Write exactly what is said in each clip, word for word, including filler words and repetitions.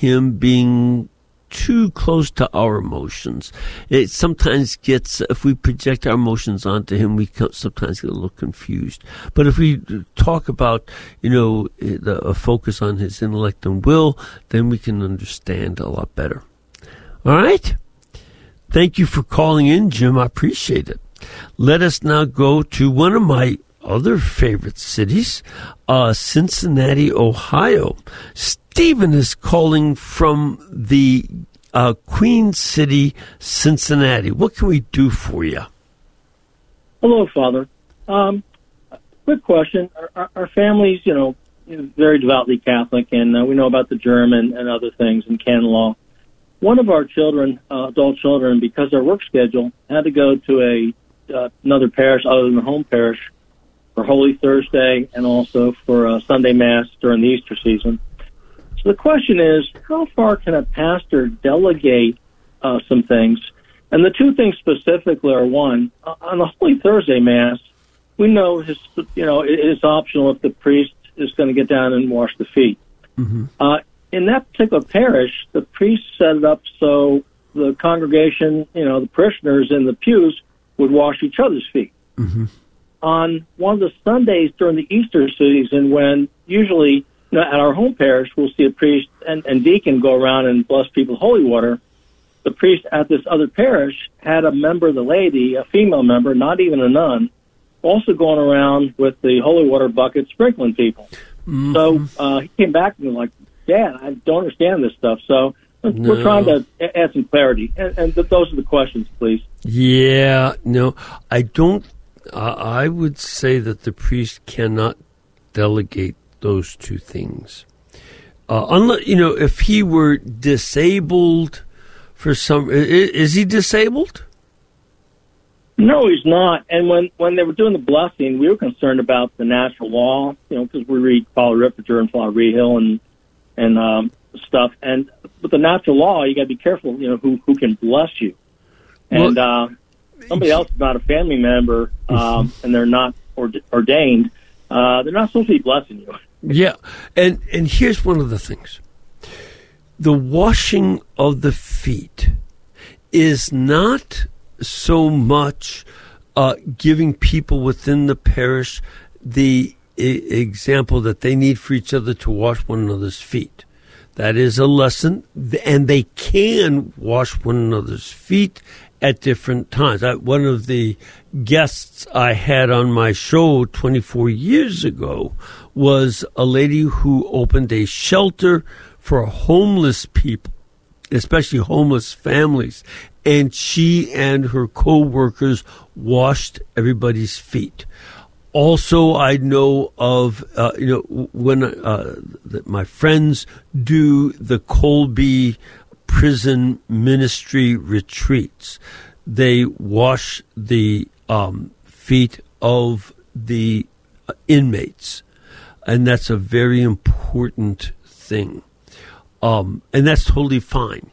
him being too close to our emotions. It sometimes gets, if we project our emotions onto him, we sometimes get a little confused. But if we talk about, you know, the, a focus on his intellect and will, then we can understand a lot better. All right? Thank you for calling in, Jim. I appreciate it. Let us now go to one of my other favorite cities, uh, Cincinnati, Ohio. Stephen is calling from the uh, Queen City, Cincinnati. What can we do for you? Hello, Father. Um, quick question. Our, our, our family's, you know, very devoutly Catholic, and uh, we know about the German and other things in canon law. One of our children, uh, adult children, because their work schedule, had to go to a uh, another parish other than the home parish for Holy Thursday and also for uh, Sunday Mass during the Easter season. So the question is, how far can a pastor delegate uh, some things? And the two things specifically are, one, uh, on the Holy Thursday Mass, we know his, you know, it's optional if the priest is going to get down and wash the feet. Mm-hmm. Uh, in that particular parish, the priest set it up so the congregation, you know, the parishioners in the pews would wash each other's feet. Mm-hmm. On one of the Sundays during the Easter season, when usually, you know, at our home parish, we'll see a priest and, and deacon go around and bless people with holy water. The priest at this other parish had a member of the laity, a female member, not even a nun, also going around with the holy water bucket sprinkling people. Mm-hmm. So uh, he came back and was like, Dad, I don't understand this stuff. So no. we're trying to add some clarity. And, and th- those are the questions, please. Yeah, no, I don't. Uh, I would say that the priest cannot delegate those two things. Uh, unless, you know, if he were disabled for some, is, is he disabled? No, he's not. And when, when they were doing the blessing, we were concerned about the natural law, you know, because we read Father Ripperger and Father Rehill and and um, stuff. And with the natural law, you got to be careful, you know, who who can bless you. And well, uh, somebody else is not a family member, um, and they're not ord- ordained. Uh, they're not supposed to be blessing you. Yeah, and and here's one of the things: the washing of the feet is not so much uh, giving people within the parish the I- example that they need for each other to wash one another's feet. That is a lesson, and they can wash one another's feet at different times. I, one of the guests I had on my show twenty-four years ago was a lady who opened a shelter for homeless people, especially homeless families, and she and her co-workers washed everybody's feet. Also, I know of, uh, you know, when uh, my friends do the Colby prison ministry retreats, they wash the um, feet of the inmates, and that's a very important thing. Um, and that's totally fine.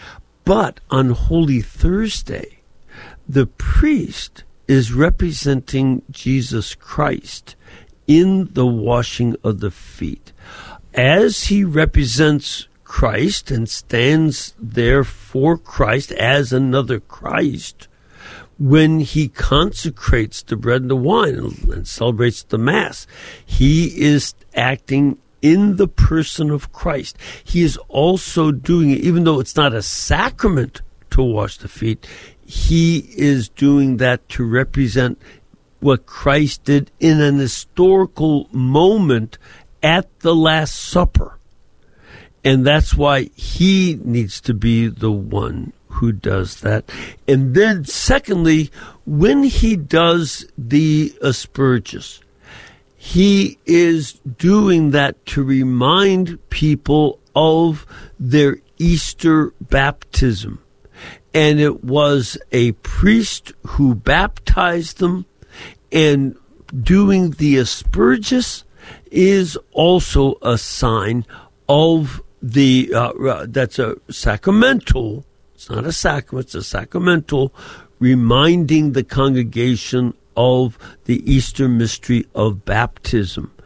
But on Holy Thursday, the priest is representing Jesus Christ in the washing of the feet. As he represents Christ and stands there for Christ as another Christ, when he consecrates the bread and the wine and, and celebrates the Mass, he is acting in the person of Christ. He is also doing it, even though it's not a sacrament to wash the feet, he is doing that to represent what Christ did in an historical moment at the Last Supper. And that's why he needs to be the one who does that. And then secondly, when he does the asperges, he is doing that to remind people of their Easter baptism. And it was a priest who baptized them, and doing the asperges is also a sign of the, uh, that's a sacramental, it's not a sacrament, it's a sacramental, reminding the congregation of the Easter mystery of baptism.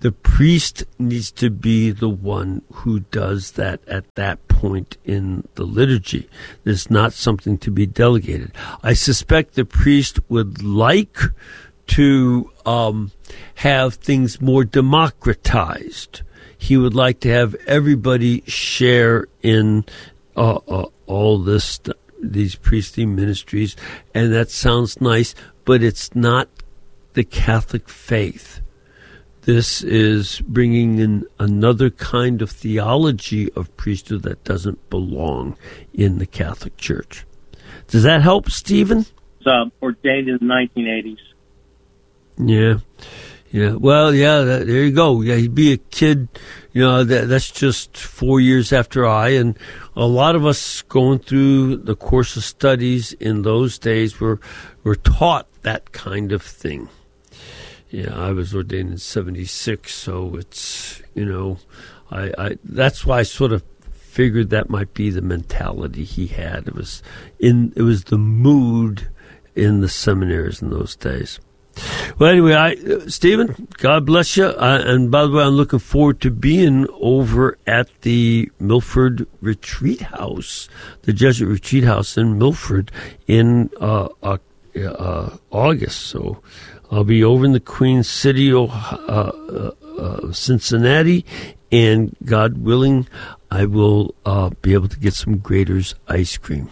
the priest needs to be the one who does that at that point in the liturgy. There's not something to be delegated. I suspect the priest would like to um, have things more democratized. He would like to have everybody share in uh, uh, all this, these priestly ministries, and that sounds nice, but it's not the Catholic faith. This is bringing in another kind of theology of priesthood that doesn't belong in the Catholic Church. Does that help, Stephen? Uh, ordained in the nineteen eighties. Yeah. Yeah. Well, yeah, that, there you go. Yeah, he'd be a kid. You know, that, that's just four years after I. And a lot of us going through the course of studies in those days were, were taught that kind of thing. Yeah, I was ordained in seventy-six, so it's, you know, I, I that's why I sort of figured that might be the mentality he had. It was in it was the mood in the seminaries in those days. Well, anyway, I, uh, Stephen, God bless you. Uh, and by the way, I'm looking forward to being over at the Milford Retreat House, the Jesuit Retreat House in Milford in uh, uh, uh, August. So I'll be over in the Queen City, uh, uh, uh, Cincinnati, and God willing, I will uh, be able to get some Graeter's ice cream.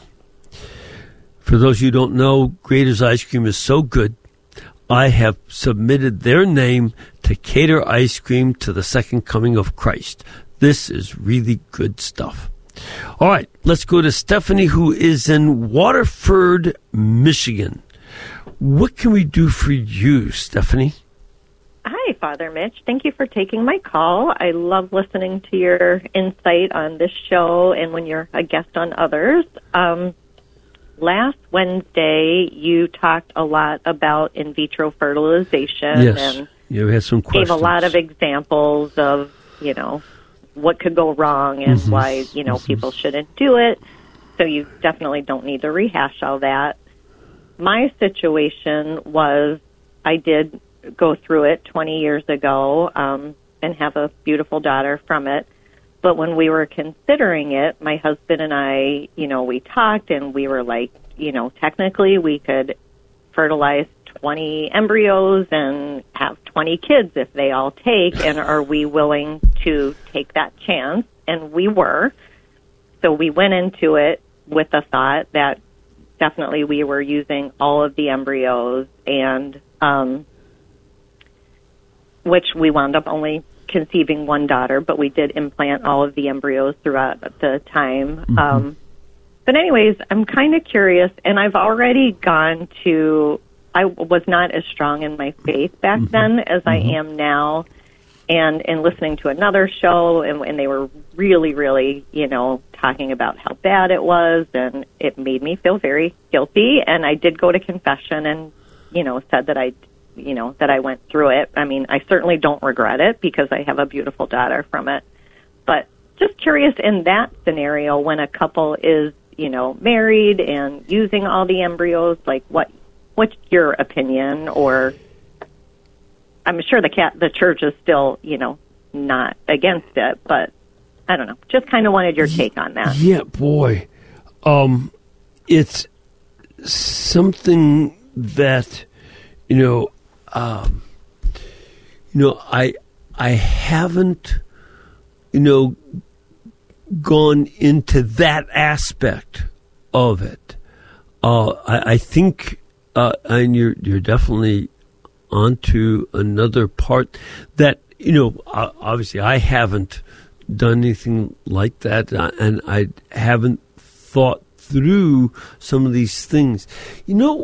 For those of you who don't know, Graeter's ice cream is so good, I have submitted their name to cater ice cream to the second coming of Christ. This is really good stuff. All right, let's go to Stephanie, who is in Waterford, Michigan. What can we do for you, Stephanie? Hi, Father Mitch. Thank you for taking my call. I love listening to your insight on this show and when you're a guest on others. Um, last Wednesday, you talked a lot about in vitro fertilization. Yes, and you had some questions. Gave a lot of examples of, you know, what could go wrong and mm-hmm. why, you know, mm-hmm. people shouldn't do it. So you definitely don't need to rehash all that. My situation was I did go through it twenty years ago um, and have a beautiful daughter from it. But when we were considering it, my husband and I, you know, we talked and we were like, you know, technically we could fertilize twenty embryos and have twenty kids if they all take, and are we willing to take that chance? And we were. So we went into it with the thought that definitely we were using all of the embryos, and um, which we wound up only conceiving one daughter, but we did implant all of the embryos throughout the time. Mm-hmm. Um, but anyways, I'm kind of curious, and I've already gone to, I was not as strong in my faith back mm-hmm. then as mm-hmm. I am now. And in listening to another show, and, and they were really, really, you know, talking about how bad it was, and it made me feel very guilty. And I did go to confession and, you know, said that I, you know, that I went through it. I mean, I certainly don't regret it because I have a beautiful daughter from it. But just curious, in that scenario, when a couple is, you know, married and using all the embryos, like what, what's your opinion? Or I'm sure the cat, the church is still, you know, not against it, but I don't know. Just kind of wanted your take on that. Yeah, boy. Um, it's something that, you know, um, you know, I, I haven't, you know, gone into that aspect of it. Uh, I, I think, uh, and you're, you're definitely onto another part that, you know, obviously I haven't done anything like that, and I haven't thought through some of these things. You know,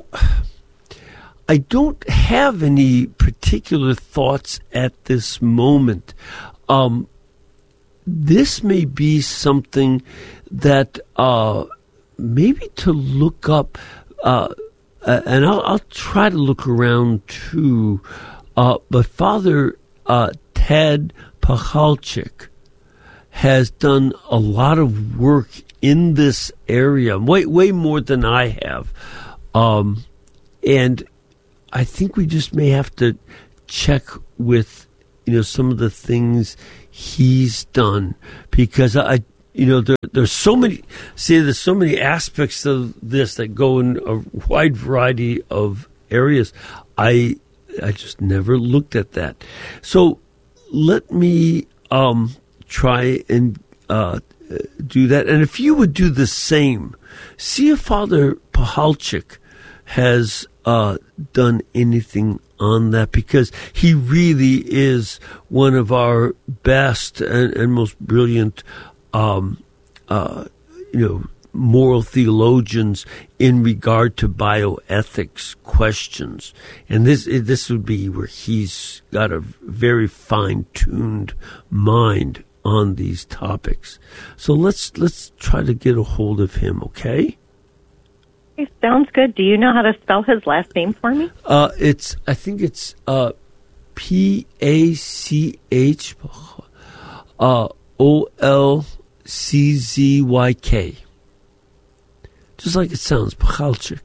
I don't have any particular thoughts at this moment. Um, this may be something that uh, maybe to look up, uh, Uh, and I'll, I'll try to look around too. Uh, but Father uh, Ted Pachalczyk has done a lot of work in this area, way way more than I have. Um, and I think we just may have to check with you know, some of the things he's done, because I, you know, there, there's so many, see, there's so many aspects of this that go in a wide variety of areas. I, I just never looked at that. So let me um, try and uh, do that. And if you would do the same, see if Father Pachalczyk has uh, done anything on that, because he really is one of our best and, and most brilliant, um, uh, you know, moral theologians in regard to bioethics questions. And this this would be where he's got a very fine-tuned mind on these topics. So let's let's try to get a hold of him, okay? Okay, sounds good. Do you know how to spell his last name for me? Uh, it's I think it's uh, P A C H uh, O L C Z Y K. Just like it sounds, Pachalczyk.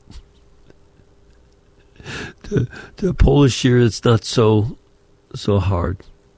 the, the Polish here, it's not so so hard.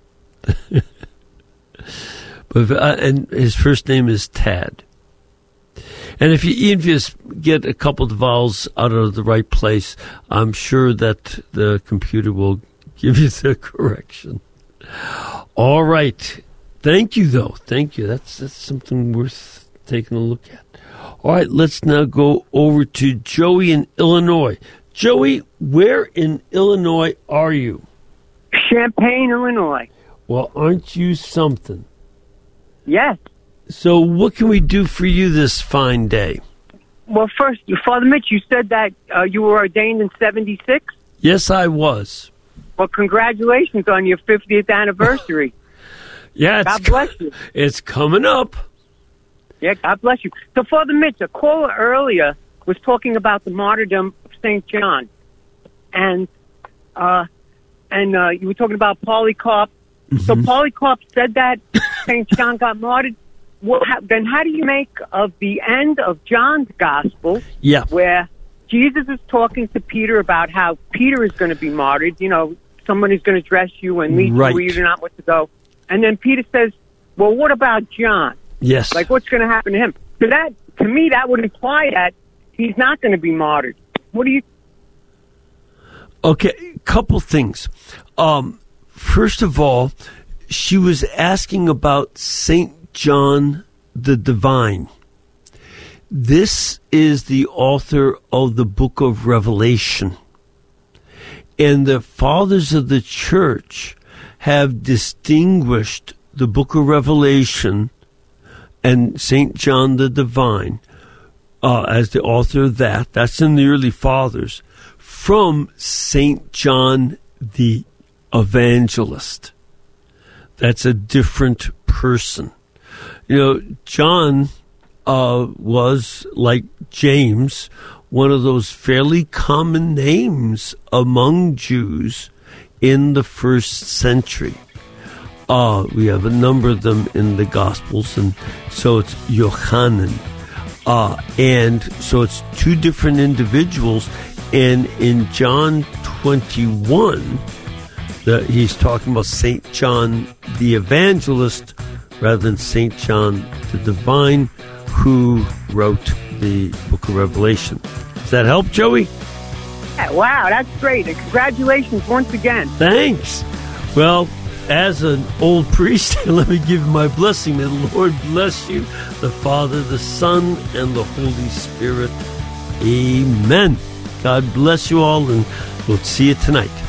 But uh, and his first name is Tad. And if you even if you just get a couple of vowels out of the right place, I'm sure that the computer will give you the correction. All right. Thank you, though. Thank you. That's that's something worth taking a look at. All right, let's now go over to Joey in Illinois. Joey, where in Illinois are you? Champaign, Illinois. Well, aren't you something? Yes. So what can we do for you this fine day? Well, first, Father Mitch, you said that uh, you were ordained in seventy-six? Yes, I was. Well, congratulations on your fiftieth anniversary. Yeah, it's, God bless you. It's coming up. Yeah, God bless you. So, Father Mitch, a caller earlier was talking about the martyrdom of Saint John. And uh, and uh, you were talking about Polycarp. Mm-hmm. So Polycarp said that Saint John got martyred. Well, how, then how do you make of the end of John's gospel, yeah, where Jesus is talking to Peter about how Peter is going to be martyred, you know, someone is going to dress you and lead right. you where you do not want to go. And then Peter says, well, what about John? Yes. Like, what's going to happen to him? So that, to me, that would imply that he's not going to be martyred. What do you... Okay, couple things. Um, first of all, she was asking about Saint John the Divine. This is the author of the book of Revelation. And the fathers of the church have distinguished the book of Revelation and Saint John the Divine uh, as the author of that. That's in the early fathers. From Saint John the Evangelist. That's a different person. You know, John uh, was, like James, one of those fairly common names among Jews in the first century. Uh, we have a number of them in the Gospels, and so it's Yochanan. Uh, and so it's two different individuals. And in John twenty-one, the, he's talking about Saint John the Evangelist rather than Saint John the Divine, who wrote the book of Revelation. Does that help, Joey? Yeah, wow, that's great. And congratulations once again. Thanks. Well, as an old priest, let me give you my blessing. May the Lord bless you, the Father, the Son, and the Holy Spirit. Amen. God bless you all, and we'll see you tonight.